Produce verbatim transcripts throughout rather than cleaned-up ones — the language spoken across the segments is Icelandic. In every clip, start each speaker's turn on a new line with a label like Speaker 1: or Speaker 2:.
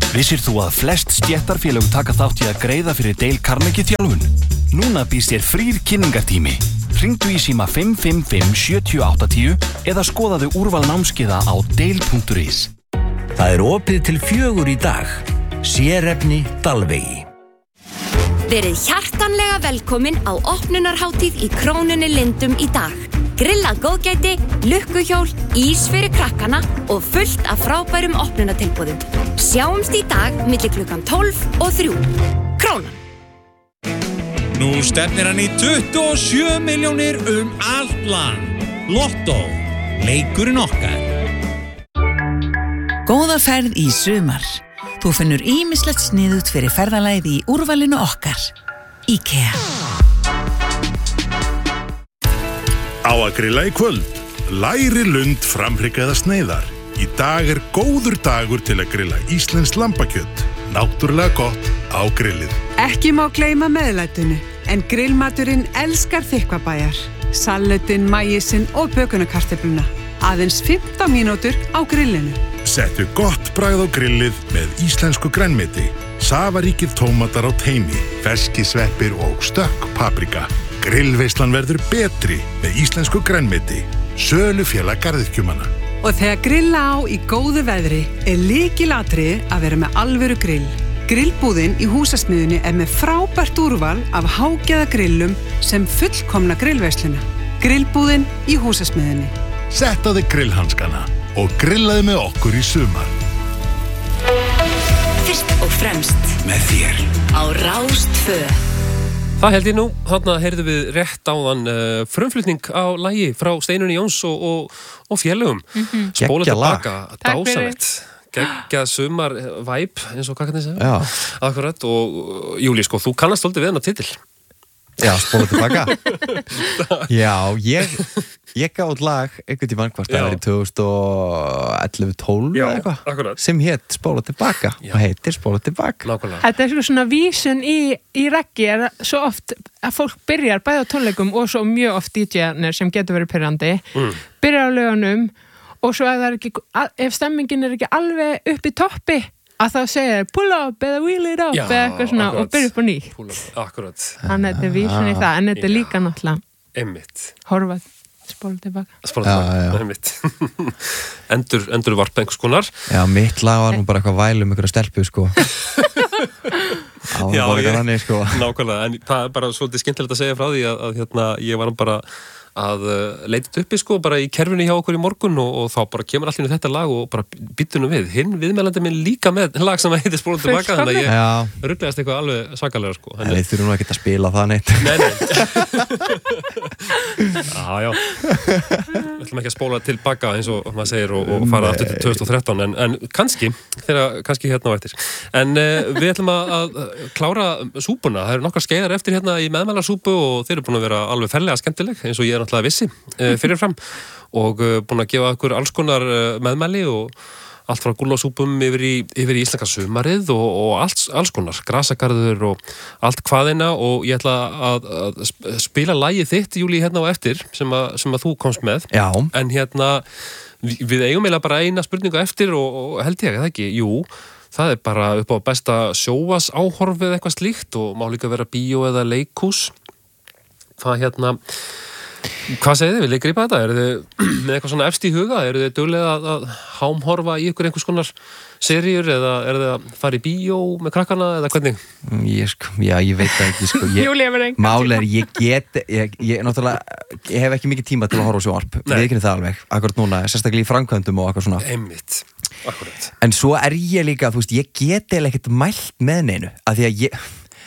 Speaker 1: Vissir þú að flest stéttarfélög taka þátt í að greiða fyrir Dale Carnegie þjálfun? Núna býðst þér frýr kynningartími. Hringdu í síma fimm fimm fimm sjö átta tíu eða skoðaðu úrval námskeiða á dale punktur is.
Speaker 2: Það er opið til fjögur í dag. Sérefni Dalvegi.
Speaker 3: Verið hjartanlega velkomin á opnunarhátíð í Krónunni Lindum í dag. Grillað góðgæti, lukkuhjól, ís fyrir krakkana og fullt af frábærum opnunartilboðum. Sjáumst í dag milli klukkan tólf og þrjú. Krónan.
Speaker 4: Nú stefnir hann í tuttugu og sjö milljónir um allt land. Lottó, leikurinn okkar.
Speaker 5: Góða ferð í sumar. Þú finnur ýmislegt sniðugt fyrir ferðalagið í úrvalinu okkar. IKEA.
Speaker 6: Á að grilla í kvöld. Læri lund framhryggaða sneiðar. Í dag er góður dagur til að grilla íslenskt lambakjöt. Náttúrulega gott á grillið.
Speaker 7: Ekki má gleyma meðlætinu, en grillmaturinn elskar þykkvabæjar. Salatinn, maísinn og bökunarkartöfluna. Aðeins fimmtán mínútur á grillinu.
Speaker 6: Settu gott bragð á grillið með íslensku grænmeti. Safaríkir tómatar á teini, ferskisveppir og stökk paprika. Grillveislan verður betri með íslensku grænmeti. Sölufélag garðyrkjumanna.
Speaker 7: Og þegar grilla á í góðu veðri er lykilatriði að vera með alvöru grill. Grillbúðin í húsasmiðjunni er með frábært úrval af hágæða grillum sem fullkomna grillveisluna. Grillbúðin í húsasmiðjunni.
Speaker 6: Setta þig grillhanskana og grillaði með okkur í sumar.
Speaker 3: Fyrst og fremst
Speaker 2: Með þér.
Speaker 3: á Rás tvö.
Speaker 8: Það held ég nú, þarna heyrðum við rétt áðan uh, frumflutning á lagi frá Steinunni Jóns og, og, og félögum.
Speaker 9: Mm-hmm.
Speaker 8: Spólað
Speaker 9: Geggjað lag.
Speaker 8: tilbaka, dásalegt. Geggjað sumar væp, eins og hvað kannu segja.
Speaker 9: Já.
Speaker 8: Akkurat, og Júlí, sko, þú kannast svolítið við hennar titil.
Speaker 9: Já, spólað tilbaka. Já, ég, ég gáði lag einhvern tímann hvort það er í tvö þúsund og ellefu tólf
Speaker 8: Já,
Speaker 9: eða eitthvað.
Speaker 8: akkurat.
Speaker 9: Sem hétt Spólað tilbaka
Speaker 8: Já.
Speaker 9: og heitir Spólað tilbaka.
Speaker 8: Nákvæmlega.
Speaker 10: Þetta er svona vísun í, í reggi er svo oft að fólk byrjar bæði á tónleikum og svo mjög oft D J-nir sem getur verið pirrandi,
Speaker 8: Mm.
Speaker 10: byrjar á lögunum og svo ef, það er ekki, ef stemmingin er ekki alveg upp í toppi að þá segja pull up eða wheel it up
Speaker 8: Já,
Speaker 10: eða eitthvað svona
Speaker 8: akkurat.
Speaker 10: og byrja upp á nýtt.
Speaker 8: Púla, akkurat.
Speaker 10: Þannig að þetta er vísun í það, en þetta er
Speaker 8: Já.
Speaker 10: líka náttúrulega
Speaker 8: Einmitt.
Speaker 10: horfa spóla tilbaka.
Speaker 8: Spólað
Speaker 9: Já,
Speaker 8: tilbaka,
Speaker 9: já.
Speaker 8: einmitt. Endur, endur varp einhvers konar.
Speaker 9: Já, mitt lag var nú bara eitthvað væl um einhverja stelpu, sko. Það var
Speaker 8: Já,
Speaker 9: bara
Speaker 8: ég-
Speaker 9: eitthvað þannig, sko.
Speaker 8: Nákvæmlega, en það er bara svolítið skemmtilegt að segja frá því að, að hérna, ég var bara að uh, leita uppi sko bara í kerfinu hjá okkur í morgun og, og þá bara kemur allir þetta lag og bara býttu nú við. Hinn viðmælandi minn líka með lag sem heitir Spólað tilbaka, þannig að ég
Speaker 9: Já,
Speaker 8: rugglegast eitthvað alveg svakalega sko.
Speaker 9: en við þurfum nú ekki að spila það neitt.
Speaker 8: Nei, nei. Já, já. Við ætlum ekki að spóla tilbaka eins og maður segir og, og fara aftur til tvö þúsund og þrettán en, en kannski, þegar kannski hérna á eftir. En uh, við ætlum að, að klára súpuna. Það eru nokkar skeiðar eftir hérna í meðmælarsúpu og þeir eru búin að vera alveg ferlega skemmtileg eins og ég er náttúrulega vissi uh, fyrirfram og uh, búin að gefa okkur alls konar uh, meðmæli og allt frá gúllasúpum yfir í, yfir í íslenska sumarið og, og alls, alls konar, grasagarður og allt hvaðina og ég ætla að, að sp- spila lagið þitt, Júlí, hérna á eftir sem að, sem að þú komst með.
Speaker 9: Já.
Speaker 8: En hérna, við, við eigum eiginlega bara eina spurningu eftir og, og held ég að það ekki, jú, það er bara upp á besta sjóas áhorfið eitthvað slíkt og má líka vera bíó eða leikhús. Það hérna... Hvað segir þið? Vil ég grípa þetta? Eru þið með eitthvað svona efst í huga? Eru þið duglega að, að hámhorfa í ykkur einhvers konar seríur eða eru þið að fara í bíó með krakkana eða hvernig?
Speaker 9: Ég sko, já, ég veit það ekki, sko. Ég,
Speaker 10: Júlía verður engan
Speaker 9: mál er, ég get, ég, ég, náttúrulega, ég hef ekki mikið tíma til að horfa á sjónvarp.
Speaker 8: Nei.
Speaker 9: Við ekki það alveg, akkurat núna, sérstaklega í framkvæmdum og eitthvað svona.
Speaker 8: Einmitt, akkurat.
Speaker 9: En svo er ég líka, þú veist, ég get eiginlega ekkert mælt með neinu, af því að ég...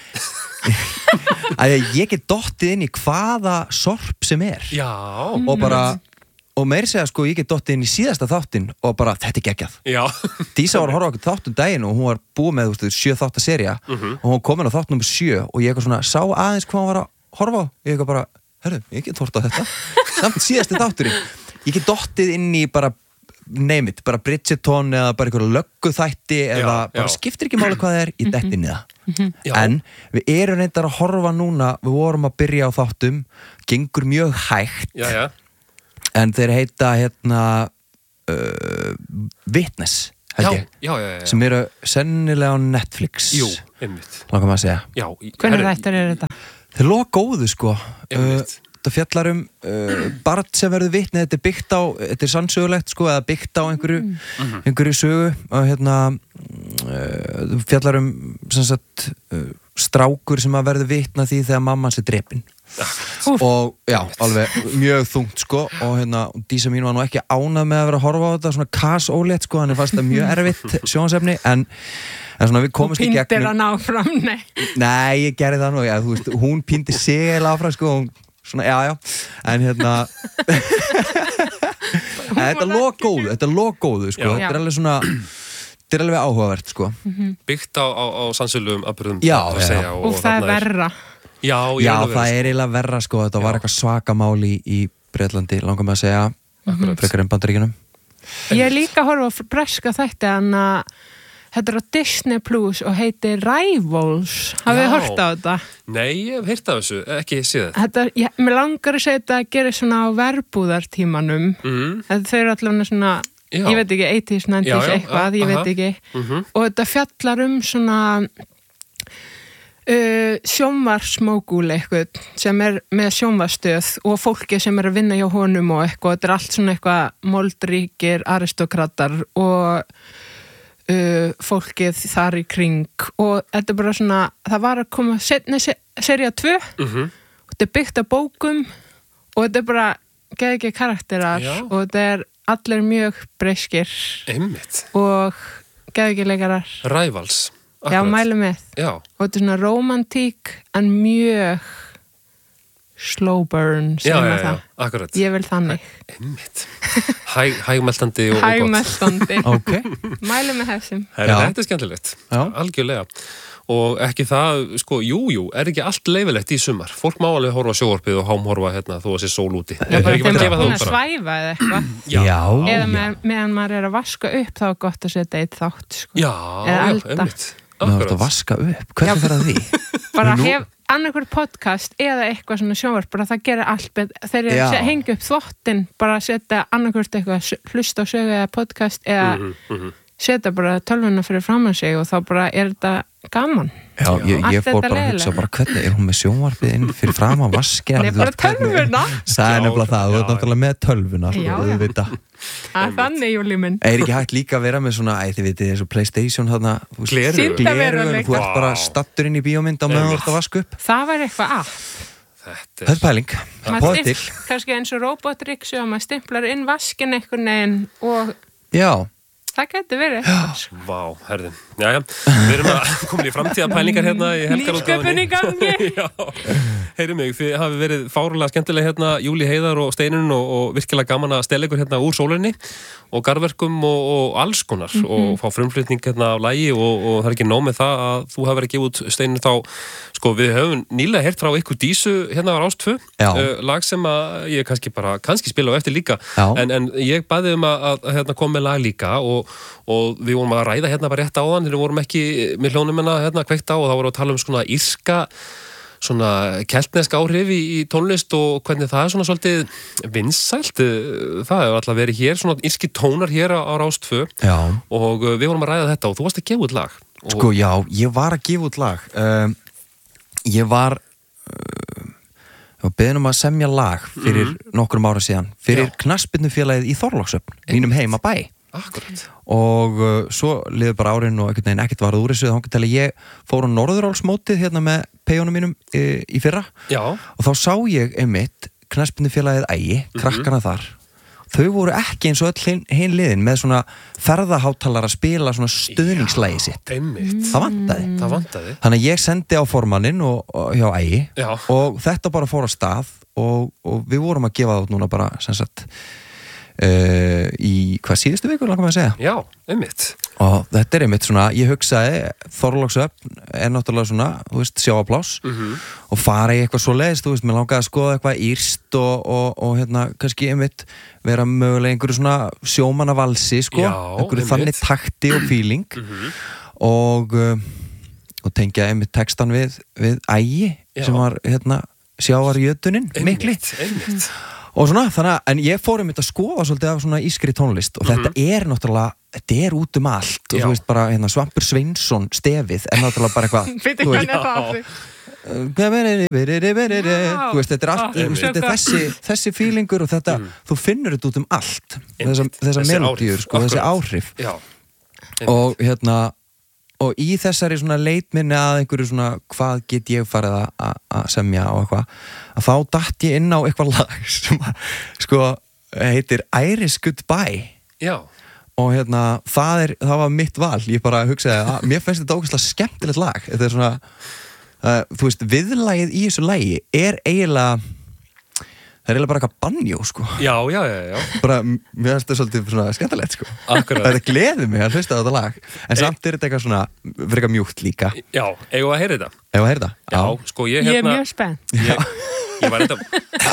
Speaker 9: að ég get dottið inn í hvaða sorp sem er
Speaker 8: Já.
Speaker 9: og bara og meiri segja sko ég get dottið inn í síðasta þáttinn og bara þetta er geggjað.
Speaker 8: Já.
Speaker 9: Dísa var að horfa okkur þáttum daginn og hún var búið með þú veist sjö þáttaserja
Speaker 8: Mhm.
Speaker 9: og hún kom inn á þátt nummer sjö og ég eitthvað svona sá aðeins hvað hún var að horfa á ég eitthvað bara, herru, ég get hort á þetta samt síðasti þátturinn ég get dottið inn í bara name it, bara Bridgerton eða bara einhverju lögguþætti eða
Speaker 8: Já,
Speaker 9: bara
Speaker 8: já.
Speaker 9: skiptir ekki máli hvað það er í dett inn í það.
Speaker 8: Já.
Speaker 9: En við erum reyndar að horfa núna, við vorum að byrja á þáttum, gengur mjög hægt,
Speaker 8: Já, já.
Speaker 9: en þeir heita hérna uh, Witness, held ég,
Speaker 8: já, já, já, já.
Speaker 9: sem eru sennilega á Netflix.
Speaker 8: Jú, einmitt.
Speaker 9: Langar maður að segja.
Speaker 8: Já.
Speaker 10: Hvernig þættir er þetta?
Speaker 9: Þeir lofa góðu, sko.
Speaker 8: Einmitt.
Speaker 9: Uh, það fjallar um uh, barn sem verður vitni, þetta er byggt á, þetta er sannsögulegt, sko, eða byggt á einhverju, mm. einhverju sögu, og hérna, uh, fjallar um, sem sagt, uh, strákur sem að verður vitna því þegar mamman sé drepin. Úf. Og já, alveg mjög þungt sko, og hérna, Dísa mín var nú ekki ánað með að vera að horfa á þetta, svona kasólétt sko, hann er fast að mjög erfitt sjónvarpsefni, en, en svona við komumst í gegnum.
Speaker 10: Þú píndir hann áfram, nei.
Speaker 9: Nei, ég gerði það nú, já, þú veist, hún píndi sig eða áfram sko, hún, svona, já, já, en hérna, en þetta lók góðu, þetta lók góðu sko, já. Þetta er alveg svona, þetta er alveg áhugavert sko.
Speaker 10: Mm-hmm.
Speaker 8: Byggt á, á, á sannsögulegum atburðum.
Speaker 9: Já, já.
Speaker 8: Segja, og,
Speaker 10: og það er verra.
Speaker 8: Já,
Speaker 9: já það er eiginlega verra sko, þetta já. Var eitthvað svaka mál í, í Bretlandi, langar með að segja, mm-hmm. frekar en Bandaríkjunum.
Speaker 10: Ég er líka að horfa á breska þætti, en að þetta er á Disney Plus og heitir Rivals. Hafið þið hort á þetta?
Speaker 8: Nei, ég hef heyrt af þessu, ekki séð þetta.
Speaker 10: Þetta, ég, mér langar að segja þetta að gera svona á verbúðartímanum.
Speaker 8: Mm.
Speaker 10: Þetta þau eru allavega svona, já. Ég veit ekki, eighties, nineties eitthvað, ég veit ekki. Mm-hmm. Og þetta fjallar um svona Uh, sjónvarsmógúl eitthvað sem er með sjónvarstöð og fólki sem er að vinna hjá honum og eitthvað, þetta er allt svona eitthvað moldríkir, aristokratar og uh, fólkið þar í kring, og þetta er bara svona, það var að koma setni sería tvö
Speaker 8: mm-hmm.
Speaker 10: og þetta er byggt af bókum og þetta er bara geði ekki karakterar. Já. Og þetta er allir mjög breyskir.
Speaker 8: Einmitt.
Speaker 10: Og geði ekki leikarar.
Speaker 8: Rivals. Akkurat.
Speaker 10: Já, mælu með.
Speaker 8: Já. Og
Speaker 10: þetta er svona romantík en mjög slow burn,
Speaker 8: já, já, já,
Speaker 10: það.
Speaker 8: Akkurat.
Speaker 10: Ég vil þannig.
Speaker 8: Einmitt. Hæ, hægmeltandi og, og gott.
Speaker 10: Hægmeltandi.
Speaker 8: Ok.
Speaker 10: Mælu með þessum.
Speaker 8: Þetta er skemmtilegt. Já. Algjörlega. Og ekki það, sko, jú, jú, er ekki allt leifilegt í sumar. Fólk má alveg horfa sjónvarpið og hámhorfa hérna þó að sé sól úti.
Speaker 10: Já, bara þeim er búin að svæfa eða eitthvað.
Speaker 8: Já.
Speaker 10: Eða með, meðan maður er að vaska upp þá er gott að setja eitt þátt, sko.
Speaker 8: Já,
Speaker 10: eða
Speaker 8: já,
Speaker 10: elda.
Speaker 8: einmitt.
Speaker 9: Þú ert að vaska upp, hvernig fer það því?
Speaker 10: Bara hef annarkvort podcast eða eitthvað svona sjónvarp, bara það gerir allt betur. Þeir eru að hengja upp þvottin, bara setja annarkvort eitthvað, hlusta á sögu eða podcast eða mm -hmm. setja bara tölvuna fyrir framan sig og þá bara er þetta gaman.
Speaker 9: Já, ég, ég fór bara að hugsa bara hvernig er hún með sjónvarpið inn fyrir framan vaski?
Speaker 10: Nei, bara tölvuna.
Speaker 9: Það er nefnilega það, þú ert náttúrulega með tölvuna.
Speaker 10: Já, já. Það er þannig, Júli minn.
Speaker 9: Er ekki hægt líka að vera með svona, æ, þið vitið, þessu PlayStation þarna,
Speaker 10: gleru,
Speaker 9: gleru, þú ert bara stattur inn í bíómynd á meðan þú ert að vaska upp.
Speaker 10: Það var eitthvað app.
Speaker 9: Þetta er pæling.
Speaker 10: Maður stimplar, kannski eins og robotriksu og maður stimplar inn vaskin einhvern veginn og
Speaker 9: já.
Speaker 10: Það getur verið.
Speaker 8: Vá, herðin. Jæja, við erum að koma í framtíðapælingar hérna í helgarútgáfunni.
Speaker 10: Nýsköpun í gangi.
Speaker 8: Já, heyri mig, þið hafi verið fárlega skemmtilega hérna, Júli Heiðar og Steinun og, og virkilega gaman að stela ykkur hérna úr sólinni og garðverkum og, og alls konar mm -hmm. og fá frumflutning hérna á lagi og, og það er ekki nóg með það að þú hafi verið að gefa út Steinun þá, sko við höfum nýlega heyrt frá ykkur Dísu hérna á Rás tvö, uh, lag sem að ég kannski bara, kannski spila á eftir líka, en, en ég bæði um að, að hérna kom með lag líka og og við vorum að ræða hérna bara rétt á þann, við vorum ekki með hljónum hérna, hérna kveikt á og þá vorum við að tala um svona írska svona keltnesk áhrif í, í tónlist og hvernig það er svona svolítið vinsælt, það hefur alltaf verið hér svona írski tónar hér á, á Rás tvö
Speaker 9: já.
Speaker 8: Og við vorum að ræða þetta og þú varst að gefa út lag og...
Speaker 9: Sko já, ég var að gefa út lag uh, ég var uh, beðin um að semja lag fyrir mm -hmm. nokkrum ára síðan fyrir knattspyrnufélagið í Þorlákshöfn, mínum heima bæ.
Speaker 8: Akkurat.
Speaker 9: Og uh, svo liður bara árin og einhvern veginn ekkert varð úr þessu þá til að ég fór á Norðurálsmótið hérna með peyjónum mínum í, í fyrra.
Speaker 8: Já.
Speaker 9: Og þá sá ég einmitt knattspyrnufélagið Ægi, krakkana mm -hmm. þar þau voru ekki eins og öll hin, hin liðin með svona ferðaháttalar að spila svona stöðningslægi sitt.
Speaker 8: Einmitt.
Speaker 9: Það vantaði.
Speaker 8: Það vantaði.
Speaker 9: Þannig að ég sendi á formannin og, og hjá Ægi
Speaker 8: Já.
Speaker 9: Og þetta bara fór að stað og, og við vorum að gefa það út núna bara sem sagt Uh, í hvað síðustu viku langar maður að segja.
Speaker 8: Já, einmitt.
Speaker 9: Og þetta er einmitt svona, ég hugsaði Þorlákshöfn er náttúrulega svona þú veist, sjávarpláss
Speaker 8: mm -hmm.
Speaker 9: og fara í eitthvað svo leiðist, þú veist, mér langaði að skoða eitthvað írskt og, og, og hérna kannski einmitt vera mögulega einhverju svona sjómannavalsi, sko,
Speaker 8: Já,
Speaker 9: einhverju þannig takti og feeling
Speaker 8: mm -hmm.
Speaker 9: og uh, og tengja einmitt textan við, við Ægi
Speaker 8: Já.
Speaker 9: sem var hérna sjávarjötunin mikli
Speaker 8: einmitt.
Speaker 9: Og svona, þannig að, en ég fór um þetta að skoða svolítið af svona ískri tónlist og þetta er náttúrulega, þetta er út um allt og
Speaker 8: Já.
Speaker 9: þú veist bara, hérna, Svampur Sveinsson stefið er náttúrulega bara eitthvað
Speaker 10: Fyrir
Speaker 9: þú
Speaker 10: hvernig er það aftur?
Speaker 9: þú veist, þetta er allt
Speaker 10: Já,
Speaker 9: þú veist, þetta er þessi, þessi feelingur og þetta, þú finnur þetta út um allt þessa, þessa
Speaker 8: Þessi
Speaker 9: melodíur,
Speaker 8: áhrif,
Speaker 9: sko, þessi
Speaker 8: akkurat.
Speaker 9: áhrif
Speaker 8: Já.
Speaker 9: og hérna og í þessari svona leitminni að einhverju svona hvað get ég farið að- að að semja og eitthvað, að þá datt ég inn á eitthvað lag sem að, sko, heitir Iris Goodbye
Speaker 8: Já.
Speaker 9: og hérna, það er, það var mitt val ég bara hugsaði að mér finnst þetta ógeðslega skemmtilegt lag, þetta er svona uh, þú veist, viðlagið í þessu lagi er eiginlega það er eiginlega bara eitthvað banjó, sko
Speaker 8: Já, já, já, já.
Speaker 9: bara, mér finnst þetta svolítið svona skemmtilegt, sko
Speaker 8: Akkurat.
Speaker 9: þetta gleður mig að hlusta á þetta lag en samt er þetta eitthvað svona, fyrir eitthvað mjúkt líka
Speaker 8: Já, eigum við að heyra þetta?
Speaker 9: ef að heyra það?
Speaker 8: Já, sko, ég
Speaker 10: Ég er
Speaker 8: hérna
Speaker 10: mjög spennt.
Speaker 8: ég, ég var enda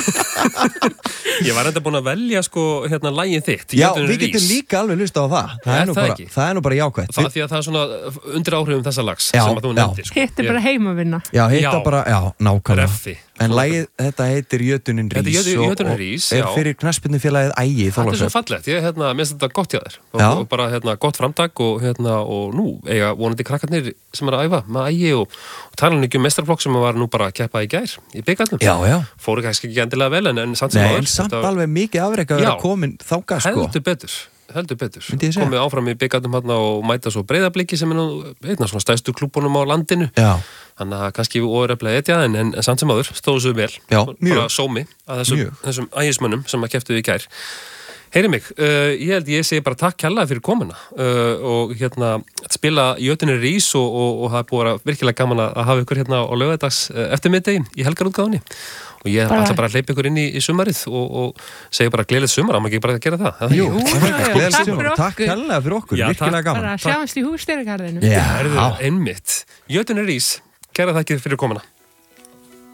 Speaker 8: Ég var enda búin að velja, sko, hérna, lagið þitt
Speaker 9: Já,
Speaker 8: Jötuninn
Speaker 9: við getum
Speaker 8: rís.
Speaker 9: líka alveg hlusta á það það
Speaker 8: Er
Speaker 9: er, nú
Speaker 8: það
Speaker 9: bara,
Speaker 8: ekki?
Speaker 9: það er nú bara jákvætt
Speaker 8: Það því að það er svona undir áhrifum þessa lags
Speaker 9: Já,
Speaker 8: sem að þú
Speaker 9: já.
Speaker 8: nefndir, sko.
Speaker 10: Hitt er bara heimavinna.
Speaker 9: Já, heita
Speaker 8: Já.
Speaker 9: bara, já, nákvæmlega
Speaker 8: Reffi.
Speaker 9: En lagið, þetta heitir Jötunin
Speaker 8: Þetta er
Speaker 9: Rís
Speaker 8: Jötu-
Speaker 9: og,
Speaker 8: Jötunin
Speaker 9: og
Speaker 8: Rís,
Speaker 9: er
Speaker 8: já.
Speaker 9: fyrir knattspyrnufélagið Ægi
Speaker 8: Þetta er svo
Speaker 9: Þorlákshöfn.
Speaker 8: fallegt, ég hérna, minnst þetta gott hjá þér og,
Speaker 9: Já.
Speaker 8: og bara hérna, gott framtak og, hérna, og nú eiga vonandi krakkarnir sem er að æfa með ægi og, og tala ekki um mestrarflokk sem var nú bara að keppa í gær í byggarnum.
Speaker 9: Já, já.
Speaker 8: Fóru kannski ekki endilega vel en, en samt sem
Speaker 9: Nei,
Speaker 8: áður,
Speaker 9: en samt
Speaker 8: þetta var-
Speaker 9: alveg mikið afrek að vera
Speaker 8: Já.
Speaker 9: komin þáka, sko
Speaker 8: heldur betur heldur betur,
Speaker 9: Myndi ég segja.
Speaker 8: komið áfram í byggarnum hérna og mæta svo Breiðabliki sem er nú einna svona stærstu klúbunum á landinu
Speaker 9: Já,
Speaker 8: þannig að kannski óereflega etja en, en, en samt sem áður stóðu svo vel
Speaker 9: Já,
Speaker 8: bara
Speaker 9: mjög.
Speaker 8: sómi að þessum,
Speaker 9: Mjög.
Speaker 8: þessum ægismönnum sem að keftu í gær. Heyri mig, uh, ég held ég segi bara takk kærlega fyrir komuna uh, og hérna spila Jötunir Rís og, og, og það er búið að vera virkilega gaman að hafa ykkur hérna á laugardags uh, eftirmiðdegin í helgarútgáfunni og ég
Speaker 10: Bara-
Speaker 8: ætla bara að hleypa ykkur inn í, í sumarið og, og segja bara gleðilegt sumar, á maður ekki bara að gera það, eða
Speaker 9: jú,
Speaker 8: ekki?
Speaker 9: það var ekki gleðilegt
Speaker 10: takk
Speaker 9: sumar.
Speaker 10: fyrir
Speaker 9: Takk
Speaker 10: okkur.
Speaker 9: hella fyrir okkur,
Speaker 8: Já,
Speaker 9: virkilega
Speaker 10: Bara
Speaker 9: gaman
Speaker 10: sjáumst í hússtýragarðinu.
Speaker 9: Já,
Speaker 8: Erðu, einmitt, Jötunir Rís, kæra þakkir fyrir komuna.